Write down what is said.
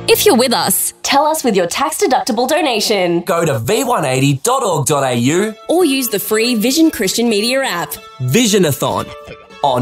If you're with us, tell us with your tax-deductible donation. Go to v180.org.au or use the free Vision Christian Media app. Visionathon.